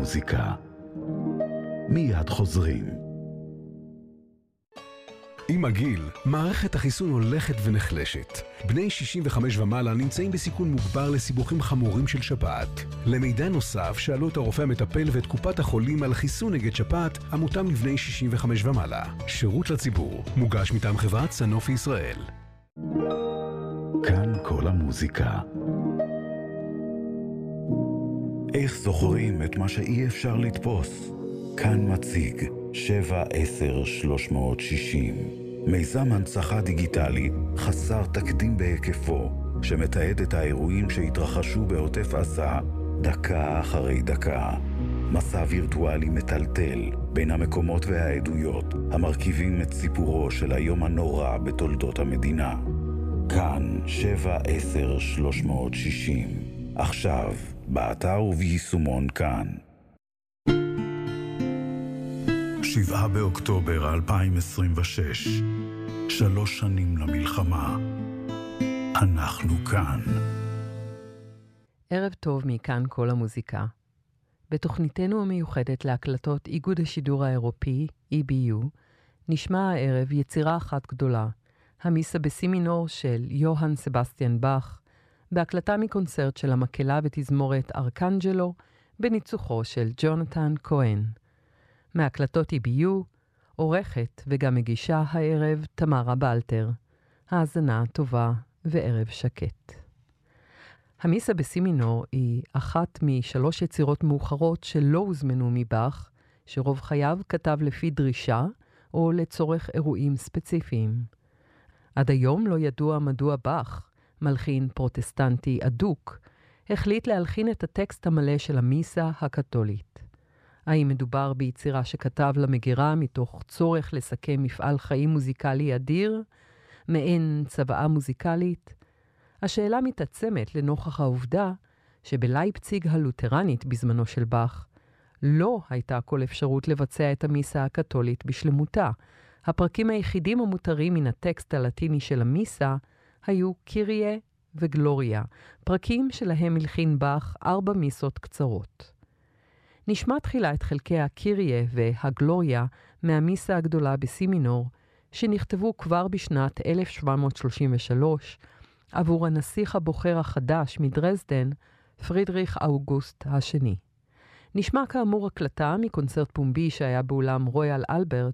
המוזיקה. מיד חוזרים. עם הגיל, מערכת החיסון הולכת ונחלשת. בני 65 ומעלה נמצאים בסיכון מוגבר לסיבוכים חמורים של שפעת. למידע נוסף, שאלו את הרופא המטפל ואת קופת החולים על חיסון נגד שפעת המותאם לבני 65 ומעלה. שירות לציבור, מוגש מטעם חברת סנופי ישראל. כאן כל המוזיקה. איך זוכרים את מה שאי אפשר לתפוס? כאן מציג 7-10-360, מיזם הנצחה דיגיטלי חסר תקדים בהיקפו, שמתעד את האירועים שהתרחשו בעוטף עזה דקה אחרי דקה. מסע וירטואלי מטלטל בין המקומות והעדויות המרכיבים את סיפורו של היום הנורא בתולדות המדינה. כאן 7-10-360, עכשיו באתר וביישומון כאן. 7 באוקטובר 2026, 3 שנים למלחמה. אנחנו כאן. ערב טוב מכאן כל המוזיקה. בתוכניתנו המיוחדת להקלטות איגוד השידור האירופי, EBU, נשמע הערב יצירה אחת גדולה, המיסה בסי מינור של יוהאן סבסטיאן באך, בהקלטה מקונצרט של המקהלה ותזמורת ארקנג'לו, בניצוחו של ג'ונתן כהן. מהקלטות EBU, עורכת וגם מגישה הערב תמרה בלטר. האזנה טובה וערב שקט. המיסה בסי מינור היא אחת מ3 יצירות מאוחרות שלא הוזמנו מבאך, שרוב חייו כתב לפי דרישה או לצורך אירועים ספציפיים. עד היום לא ידוע מדוע באך, מלחין פרוטסטנטי אדוק, החליט להלחין את הטקסט המלא של המיסה הקתולית. האם מדובר ביצירה שכתב למגירה מתוך צורך לסכם מפעל חיים מוזיקלי אדיר, מעין צוואה מוזיקלית? השאלה מתעצמת לנוכח העובדה שבלייפציג הלותרנית בזמנו של באך לא הייתה כל אפשרות לבצע את המיסה הקתולית בשלמותה. הפרקים היחידים המותרים מן הטקסט הלטיני של המיסה היו קיריה וגלוריה, פרקים שלהם הלחין באך 4 מיסות קצרות. נשמע תחילה את חלקי הקיריה והגלוריה מהמיסה הגדולה בסי מינור, שנכתבו כבר בשנת 1733 עבור הנסיך הבוחר החדש מדרזדן, פרידריך אוגוסט השני. נשמע כאמור הקלטה מקונצרט פומבי שהיה באולם רויאל אלברט